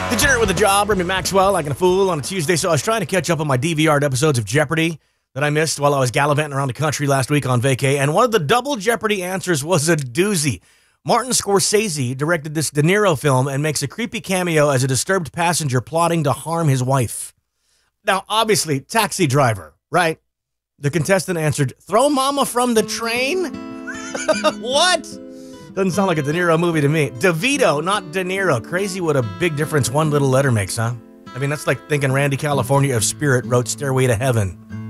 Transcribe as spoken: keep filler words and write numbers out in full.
Degenerate with a job, Remy Maxwell, like a fool on a Tuesday. So I was trying to catch up on my D V R'd episodes of Jeopardy that I missed while I was gallivanting around the country last week on vacay. And one of the double Jeopardy answers was a doozy. Martin Scorsese directed this De Niro film and makes a creepy cameo as a disturbed passenger plotting to harm his wife. Now, obviously, Taxi Driver, right? The contestant answered, "Throw mama from the train?" What? Doesn't sound like a De Niro movie to me. DeVito, not De Niro. Crazy what a big difference one little letter makes, huh? I mean, that's like thinking Randy California of Spirit wrote Stairway to Heaven.